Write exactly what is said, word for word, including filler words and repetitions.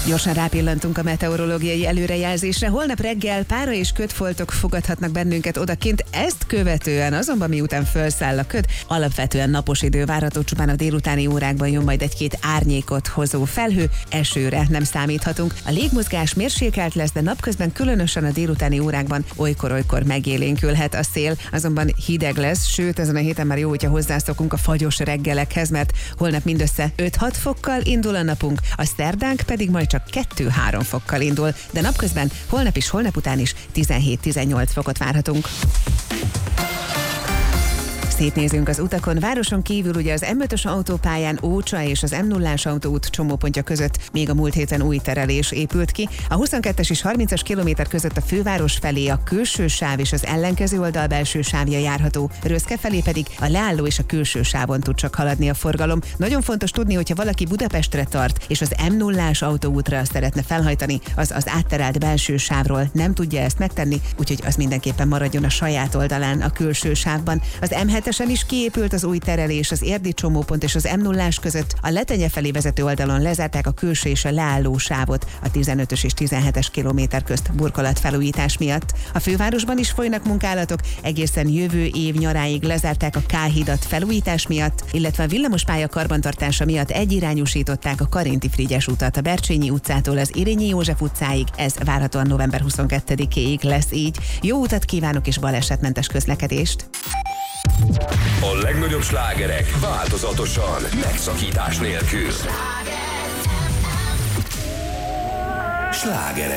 Gyorsan rápillantunk a meteorológiai előrejelzésre. Holnap reggel pára és ködfoltok fogadhatnak bennünket odakint, ezt követően azonban miután felszáll a köd, alapvetően napos idő várható, csupán a délutáni órákban jön majd egy-két árnyékot hozó felhő, esőre nem számíthatunk. A légmozgás mérsékelt lesz, de napközben különösen a délutáni órákban olykor-olykor megélénkülhet a szél, azonban hideg lesz, sőt ezen a héten már jó, hogyha hozzászokunk a fagyos reggelekhez, mert holnap mindössze öt-hat fokkal indul a napunk, a szerdánk pedig majd csak kettő-három fokkal indul, de napközben holnap is, holnap után is tizenhét-tizennyolc fokot várhatunk. Szétnézünk az utakon. Városon kívül ugye az em ötös autópályán Ócsa és az em nullás autóút csomópontja között még a múlt héten új terelés épült ki. A huszonkettes és harmincas kilométer között a főváros felé a külső sáv és az ellenkező oldal belső sávja járható. Röszke felé pedig a leálló és a külső sávon tud csak haladni a forgalom. Nagyon fontos tudni, hogyha valaki Budapestre tart és az em nullás autóútra szeretne felhajtani, az az átterelt belső sávról nem tudja ezt megtenni, úgyhogy az mindenképpen maradjon a saját oldalán a külső sávban. Az em hetesen is kiépült az új terelés az érdi csomópont és az em nullás között. A Letenye felé vezető oldalon lezárták a külső és a leálló sávot a tizenötös és tizenhetes kilométer közt burkolatfelújítás miatt. A fővárosban is folynak munkálatok, egészen jövő év nyaráig lezárták a K-hidat felújítás miatt, illetve a villamospálya karbantartása miatt egyirányúsították a Karinti Frigyes utat a Bercsényi utcától az Irényi József utcáig. Ez várhatóan november huszonkettedikéig lesz így. Jó utat kívánok és balesetmentes közlekedést! A legnagyobb slágerek változatosan, megszakítás nélkül. Slágerek.